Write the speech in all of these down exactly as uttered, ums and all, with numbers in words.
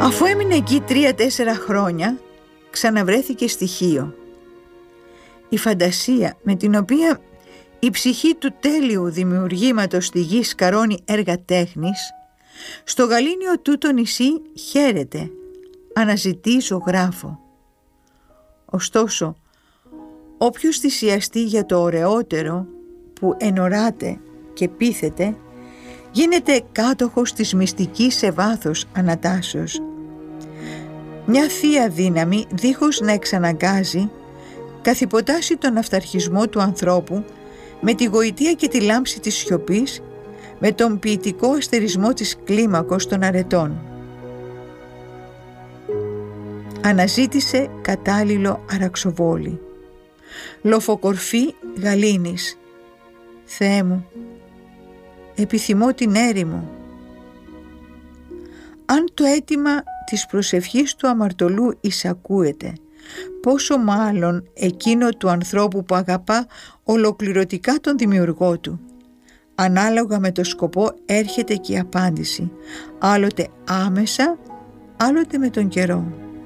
Αφού έμεινε εκεί τρία-τέσσερα χρόνια, ξαναβρέθηκε στοιχείο. Η φαντασία με την οποία η ψυχή του τέλειου δημιουργήματος στη γη σκαρώνει έργα τέχνης, στο γαλήνιο τούτο νησί χαίρεται, αναζητεί ζωγράφο. Ωστόσο, όποιος θυσιαστεί για το ωραιότερο που ενοράται και πείθεται, γίνεται κάτοχος της μυστικής σε βάθος ανατάσεως. Μια θεία δύναμη, δίχως να εξαναγκάζει, καθυποτάσσει τον αυταρχισμό του ανθρώπου με τη γοητεία και τη λάμψη της σιωπής, με τον ποιητικό αστερισμό της κλίμακος των αρετών. Αναζήτησε κατάλληλο αραξοβόλι, λοφοκορφή γαλήνης. Θεέ μου, επιθυμώ την έρημο. Αν το αίτημα της προσευχής του αμαρτωλού εισακούεται, πόσο μάλλον εκείνο του ανθρώπου που αγαπά ολοκληρωτικά τον δημιουργό του. Ανάλογα με το σκοπό έρχεται και η απάντηση, άλλοτε άμεσα, άλλοτε με τον καιρό.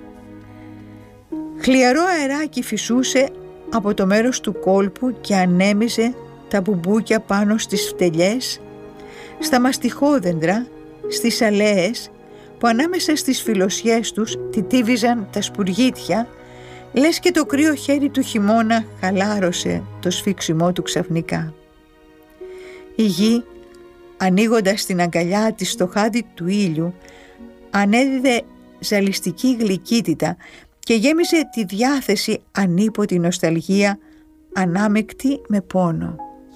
Χλιαρό αεράκι φυσούσε από το μέρος του κόλπου και ανέμιζε τα μπουμπούκια πάνω στις φτελιές, στα μαστιχόδεντρα, στις αλέες που ανάμεσα στις φιλοσιές τους τιτίβιζαν τα σπουργίτια, λες και το κρύο χέρι του χειμώνα χαλάρωσε το σφίξιμό του ξαφνικά. Η γη, ανοίγοντας την αγκαλιά της στο χάδι του ήλιου, ανέδιδε ζαλιστική γλυκύτητα και γέμιζε τη διάθεση ανίποτη νοσταλγία, ανάμεκτη με πόνο.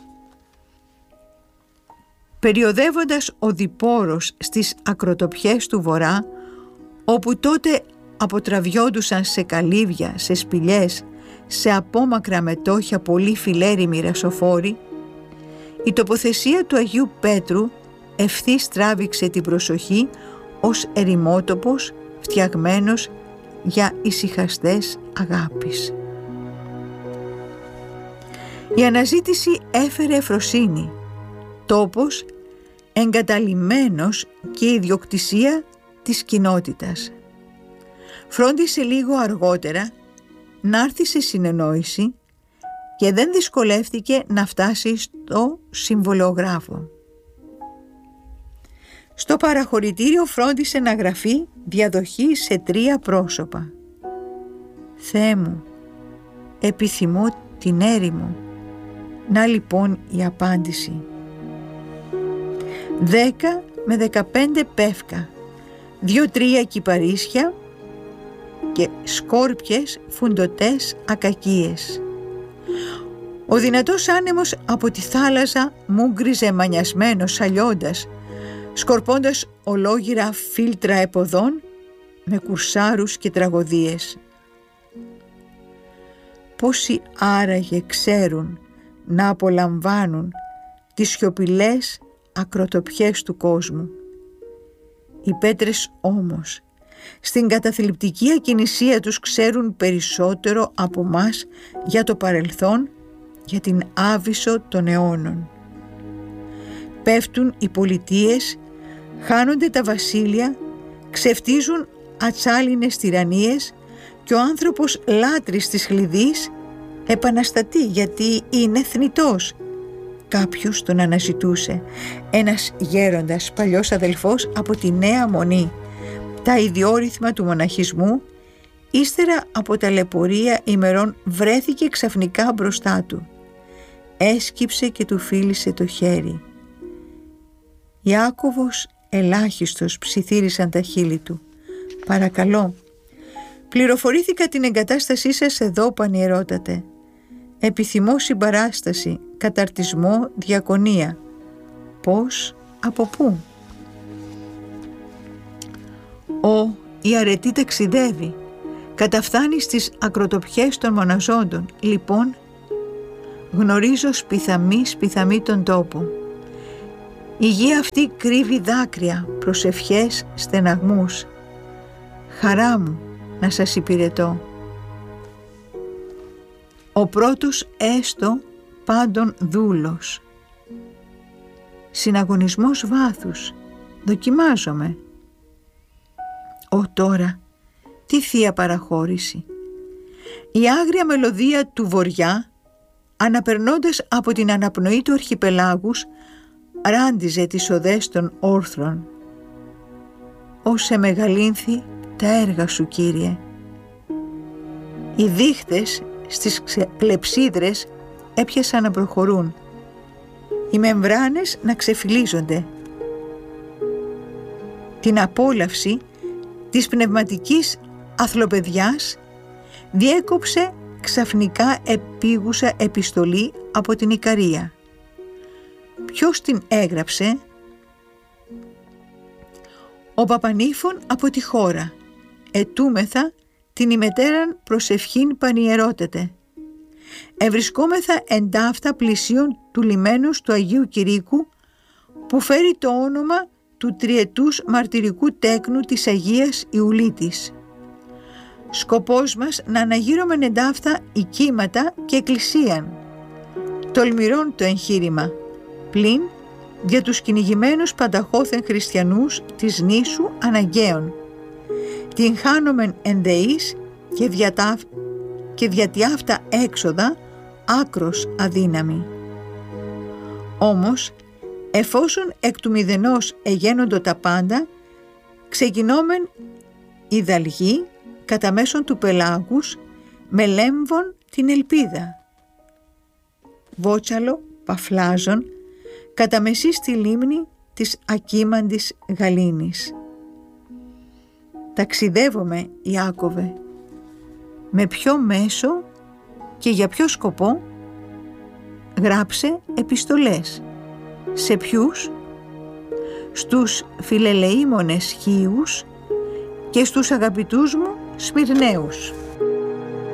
Περιοδεύοντας ο διπόρος στις ακροτοπιές του βορρά, όπου τότε αποτραβιόντουσαν σε καλύβια, σε σπηλιές, σε απόμακρα μετόχια πολύ φιλέριμοι ρασοφόροι, η τοποθεσία του Αγίου Πέτρου ευθύς τράβηξε την προσοχή ως ερημότοπος φτιαγμένος για ησυχαστές αγάπης. Η αναζήτηση έφερε ευφροσύνη, τόπος εγκαταλειμμένος και ιδιοκτησία της κοινότητας. Φρόντισε λίγο αργότερα να έρθει σε συνεννόηση και δεν δυσκολεύτηκε να φτάσει στο συμβολεογράφο. Στο παραχωρητήριο φρόντισε να γραφεί διαδοχή σε τρία πρόσωπα. Θεέ μου, επιθυμώ την έρημο. Να λοιπόν η απάντηση. Δέκα με δεκαπέντε πεύκα, δύο-τρία κυπαρίσια και σκόρπιες φουντωτές ακακίες. Ο δυνατός άνεμος από τη θάλασσα μούγκριζε μανιασμένος σαλιώντας, σκορπώντας ολόγυρα φίλτρα εποδών με κουρσάρους και τραγωδίες. Πόσοι άραγε ξέρουν να απολαμβάνουν τις σιωπηλές ακροτοπιές του κόσμου. Οι πέτρες όμως στην καταθλιπτική ακινησία τους ξέρουν περισσότερο από μας για το παρελθόν, για την άβυσσο των αιώνων. Πέφτουν οι πολιτείες, χάνονται τα βασίλεια, ξεφτίζουν ατσάλινες τυραννίες και ο άνθρωπος λάτρης της χλειδής επαναστατεί γιατί είναι θνητός. Κάποιος τον αναζητούσε, ένας γέροντας παλιός αδελφός από τη Νέα Μονή, τα ιδιόρυθμα του μοναχισμού, ύστερα από ταλαιπωρία ημερών βρέθηκε ξαφνικά μπροστά του. Έσκυψε και του φίλησε το χέρι. Ιάκωβος ελάχιστος ψιθύρισαν τα χείλη του. «Παρακαλώ, πληροφορήθηκα την εγκατάστασή σας εδώ, πανιερότατε. Επιθυμώ συμπαράσταση, καταρτισμό, διακονία. Πώς, από πού?» «Ω, η αρετή ταξιδεύει, καταφθάνει στις ακροτοπιές των μοναζόντων. Λοιπόν, γνωρίζω σπιθαμή σπιθαμή τον τόπο. Η γη αυτή κρύβει δάκρυα, προσευχές, στεναγμούς. Χαρά μου να σας υπηρετώ. Ο πρώτος έστω πάντων δούλος. Συναγωνισμός βάθους, δοκιμάζομαι. Ω τώρα, τι θεία παραχώρηση! Η άγρια μελωδία του βοριά, αναπερνώντας από την αναπνοή του αρχιπελάγους, ράντιζε τις οδές των όρθρων. Όσε μεγαλύνθη τα έργα σου, Κύριε! Οι δίχτες στις κλεψίδρες έπιασαν να προχωρούν, οι μεμβράνες να ξεφυλίζονται. Την απόλαυση της πνευματικής αθλοπαιδιάς διέκοψε ξαφνικά επίγουσα επιστολή από την Ικαρία. Ποιος την έγραψε? Ο Παπανίφων από τη χώρα. Ετούμεθα την ημετέραν προσευχήν πανιερότατε. Ευρισκόμεθα εντάφτα πλησίων του λιμένους του Αγίου Κηρύκου, που φέρει το όνομα του τριετούς μαρτυρικού τέκνου της Αγίας Ιουλίτης. Σκοπός μας να αναγείρομεν εντάφτα οικίματα και εκκλησίαν. Τολμηρών το εγχείρημα, πλην για τους κυνηγημένους πανταχώθεν χριστιανούς της νήσου αναγκαίων. Την χάνομεν ενδεείς και, διατά, και διατί αυτά έξοδα άκρος αδύναμη. Όμως, εφόσον εκ του μηδενός εγένοντο τα πάντα, ξεκινόμεν ιδαλγή κατά μέσον του πελάγους, με λέμβον την ελπίδα. Βότσαλο παφλάζον κατά μεσή στη λίμνη της ακίμαντης γαλήνης. Ταξιδεύομαι, Ιάκωβε, με ποιο μέσο και για ποιο σκοπό? Γράψε επιστολές. Σε ποιους? Στους φιλελεήμονες Χίους και στους αγαπητούς μου Σμυρναίους.